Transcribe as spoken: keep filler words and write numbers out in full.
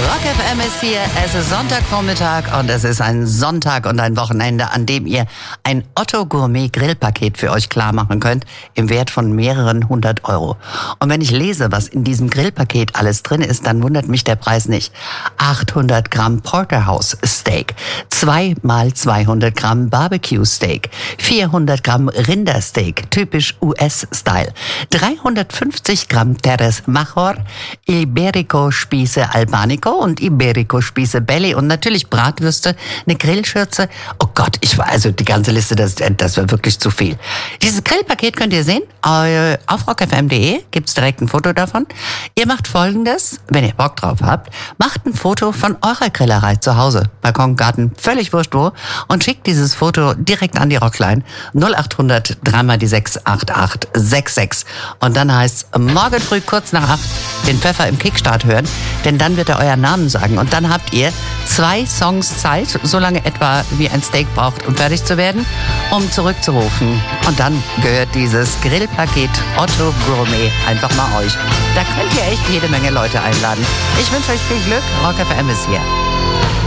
Rock F M ist hier, es ist Sonntagvormittag und es ist ein Sonntag und ein Wochenende, an dem ihr ein Otto Gourmet Grillpaket für euch klar machen könnt, im Wert von mehreren hundert Euro. Und wenn ich lese, was in diesem Grillpaket alles drin ist, dann wundert mich der Preis nicht. achthundert Gramm Porterhouse Steak, zwei mal zweihundert Gramm Barbecue Steak, vierhundert Gramm Rindersteak, typisch U S-Style, dreihundertfünfzig Gramm Teres Major, Iberico Spieße Albanico und Iberico Spieße Belly und natürlich Bratwürste, eine Grillschürze. Oh Gott, ich war also die ganze Liste, das, das war wirklich zu viel. Dieses Grillpaket könnt ihr sehen. Auf rock f m punkt d e gibt's direkt ein Foto davon. Ihr macht Folgendes, wenn ihr Bock drauf habt, macht ein Foto von eurer Grillerei zu Hause, Balkon, Garten, völlig wurscht wo, und schickt dieses Foto direkt an die Rockline null achthundert drei mal die sechs acht acht sechs sechs. Und dann heißt's morgen früh kurz nach acht den Pfeffer im Kickstart hören, denn dann wird er euren Namen sagen und dann habt ihr zwei Songs Zeit, so lange etwa wie ein Steak braucht, um fertig zu werden, um zurückzurufen. Und dann gehört dieses Grillpaket Otto Gourmet einfach mal euch. Da könnt ihr echt jede Menge Leute einladen. Ich wünsche euch viel Glück. Rock F M ist hier.